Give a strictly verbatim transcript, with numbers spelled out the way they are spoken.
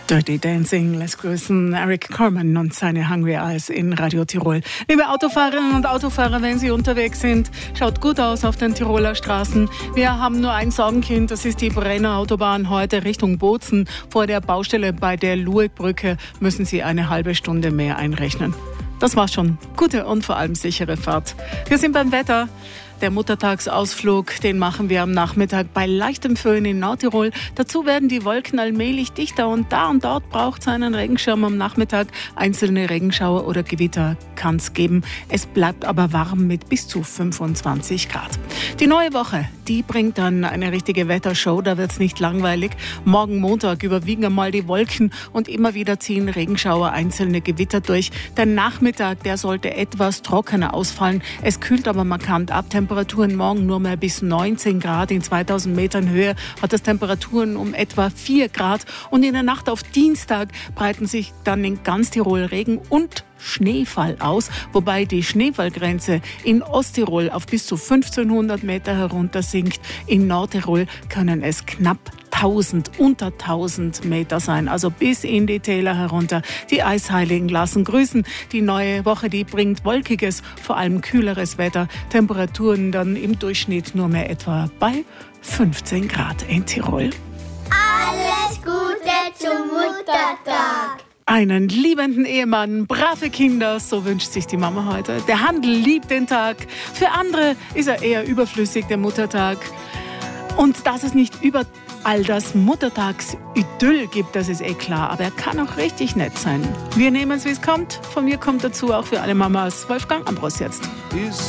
Dirty Dancing lässt grüßen Eric Carmen und seine Hungry Eyes in Radio Tirol. Liebe Autofahrerinnen und Autofahrer, wenn Sie unterwegs sind, schaut gut aus auf den Tiroler Straßen. Wir haben nur ein Sorgenkind, das ist die Brenner Autobahn heute Richtung Bozen. Vor der Baustelle bei der Luegbrücke müssen Sie eine halbe Stunde mehr einrechnen. Das war's schon. Gute und vor allem sichere Fahrt. Wir sind beim Wetter. Der Muttertagsausflug, den machen wir am Nachmittag bei leichtem Föhn in Nordtirol. Dazu werden die Wolken allmählich dichter und da und dort braucht es einen Regenschirm am Nachmittag. Einzelne Regenschauer oder Gewitter kann es geben. Es bleibt aber warm mit bis zu fünfundzwanzig Grad. Die neue Woche, die bringt dann eine richtige Wettershow, da wird es nicht langweilig. Morgen Montag überwiegen einmal die Wolken und immer wieder ziehen Regenschauer, einzelne Gewitter durch. Der Nachmittag, der sollte etwas trockener ausfallen. Es kühlt aber markant ab. Temperaturen morgen nur mehr bis neunzehn Grad. In zweitausend Metern Höhe hat es Temperaturen um etwa vier Grad. Und in der Nacht auf Dienstag breiten sich dann in ganz Tirol Regen und Schneefall aus, wobei die Schneefallgrenze in Osttirol auf bis zu fünfzehnhundert Meter herunter sinkt. In Nordtirol können es knapp tausend, unter tausend Meter sein, also bis in die Täler herunter. Die Eisheiligen lassen grüßen. Die neue Woche, die bringt wolkiges, vor allem kühleres Wetter. Temperaturen dann im Durchschnitt nur mehr etwa bei fünfzehn Grad in Tirol. Alles Gute zum Muttertag! Einen liebenden Ehemann, brave Kinder, so wünscht sich die Mama heute. Der Handel liebt den Tag. Für andere ist er eher überflüssig, der Muttertag. Und dass es nicht überall das Muttertags-Idyll gibt, das ist eh klar. Aber er kann auch richtig nett sein. Wir nehmen es, wie es kommt. Von mir kommt dazu auch für alle Mamas Wolfgang Ambros jetzt.